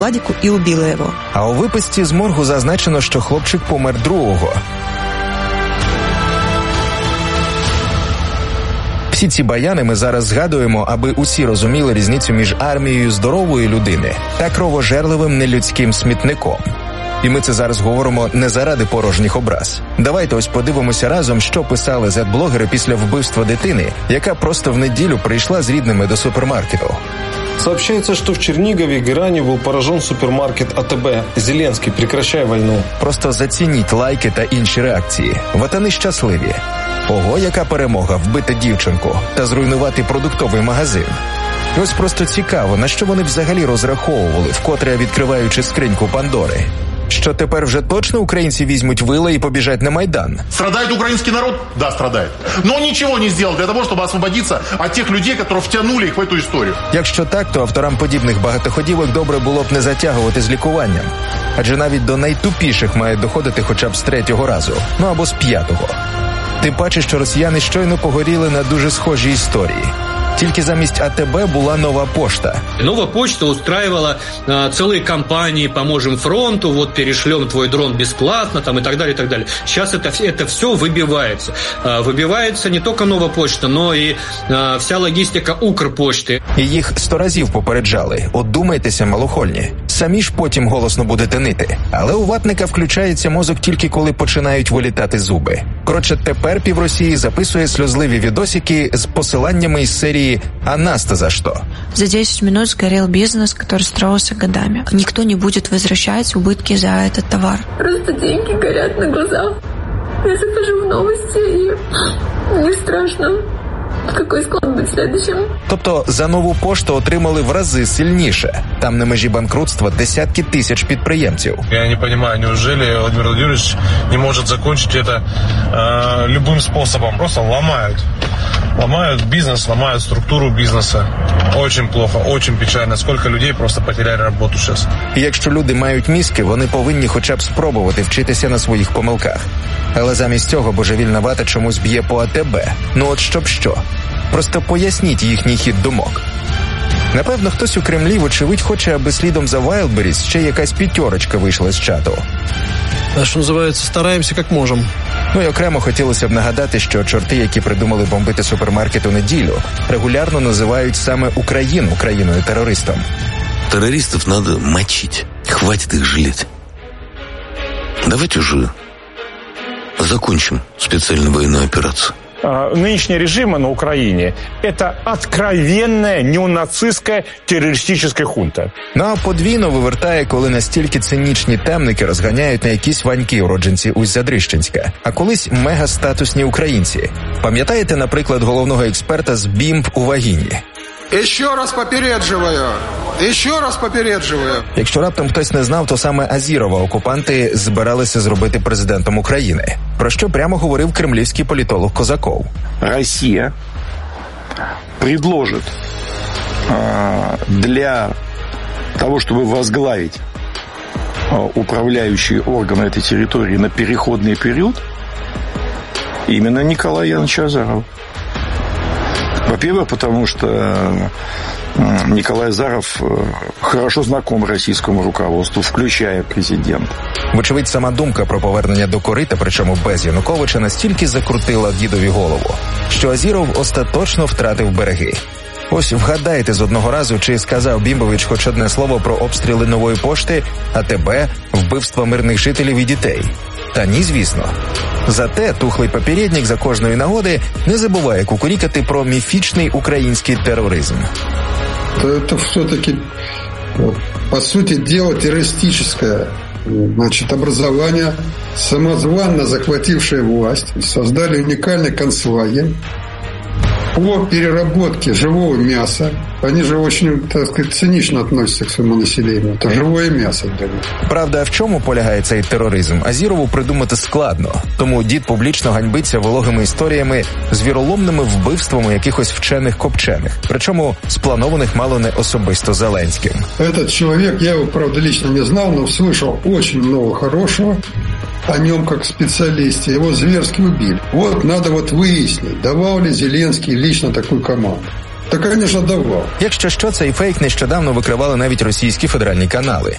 Владику и убила его. А у виписці з моргу зазначено, що хлопчик помер 2-го. Всі ці баяни ми зараз згадуємо, аби усі розуміли різницю між армією здорової людини та кровожерливим нелюдським смітником. І ми це зараз говоримо не заради порожніх образ. Давайте ось подивимося разом, що писали зет-блогери після вбивства дитини, яка просто в неділю прийшла з рідними до супермаркету. Сообщается, что в Чернигове и Геране был поражен супермаркет АТБ. Зеленский, прекращай войну. Просто зацініть лайки та інші реакції. Ватани щасливі. Ого, яка перемога вбити дівчинку та зруйнувати продуктовий магазин. І ось просто цікаво, на що вони взагалі розраховували, вкотре відкриваючи скриньку Пандори. Що тепер вже точно українці візьмуть вила і побіжать на Майдан? Страдает украинский народ? Да, страдает. Но ничего не сделал для того, чтобы освободиться от тех людей, которые втянули их в эту историю. Якщо так, то авторам подібних багатоходівок добре було б не затягувати з лікуванням. Адже навіть до найтупіших має доходити хоча б з 3-го разу, ну або з 5-го. Тим паче, що росіяни щойно погоріли на дуже схожі історії. Тільки замість АТБ була Нова Пошта. Нова Почта устраивала целые кампании «Поможем фронту», вот перешлем твой дрон бесплатно, там и так далее, и так далее. Сейчас это все выбивается. Выбивается не только Нова Почта, но и вся логистика Укрпошти. І їх 100 разів попереджали. От думайтеся, малохольні. Самі ж потім голосно будете нити. Але у ватника включається мозок тільки коли починають вилітати зуби. Коротше, тепер півросії записує сльозливі відосики з посиланнями із серії «А нас-то за что?». За 10 минут сгорел бизнес, который строился годами. Никто не будет возвращать убытки за этот товар. Просто деньги горят на глазах. Я захожу в новости, и мне страшно. Какой склад буде следующим? Тобто за Нову Пошту отримали в рази сильніше. Там на межі банкрутства десятки тисяч підприємців. Я не понимаю, неужели Владимир Владимирович не может закончить это любым способом? Просто ломают бизнес, ломают структуру бизнеса. Очень плохо, очень печально. Сколько людей просто потеряли работу сейчас. І якщо люди мають мізки, вони повинні хоча б спробувати вчитися на своїх помилках. Але замість цього божевільна вата чомусь б'є по АТБ. Ну от щоб що? Просто поясніть їхній хід думок. Напевно, хтось у Кремлі, вочевидь, хоче, аби слідом за Wildberries ще якась 5 вийшла з чату. Що називається, стараємося як можемо. Ну і окремо хотілося б нагадати, що чорти, які придумали бомбити супермаркет у неділю, регулярно називають саме Україну країною-терористом. Террористов надо мочить. Хватит их жалеть. Давайте уже закончим специальную военную операцию. Нынешние режимы на Украине – это откровенная неонацистская террористическая хунта. Ну а подвійно вивертає, коли настільки цинічні темники розганяють на якісь ваньки уродженці Усть-Задрищенська, а колись мегастатусні українці. Пам'ятаєте, наприклад, головного експерта з БІМП у Вагіні? Еще раз попереджую. Якщо раптом хтось не знав, то саме Азірова окупанти збиралися зробити президентом України. Про що прямо говорив кремлівський політолог Козаков. Росія предложит для того, чтобы возглавить управляющие органы этой территории на переходный период именно Николая Яновича Азарова. Во-первых, потому что Николай Азаров хорошо знаком российскому руководству, включая президента. Вочевидь, сама думка про повернення до корита, причому без Януковича, настільки закрутила дідові голову, що Азіров остаточно втратив береги. Ось вгадайте з одного разу, чи сказав Бімбович хоч одне слово про обстріли Нової Пошти, АТБ, вбивства мирних жителів і дітей. Та ні, звісно. Зате тухлий попередник за кожної нагоди не забуває кукурікати про міфічний український тероризм. Это все-таки, по сути дела, террористическое, образование, самозванно захватившее власть, создали уникальный концлагерь по переработке живого мяса. Они же очень, так сказать, цинично относятся к своему населению. Это живое мясо для них. Правда, в чому полягає цей тероризм, Азірову придумати складно. Тому дід публічно ганьбиться вологими історіями з віроломними вбивствами якихось вчених копчених. Причому спланованих мало не особисто Зеленським. Этот человек, я его, правда, лично не знал, но слышал очень много хорошего о нем как специалисте. Его зверски убили. Вот надо выяснить, давал ли Зеленский лично такую команду. Та, конечно, давав. Якщо що, цей фейк нещодавно викривали навіть російські федеральні канали.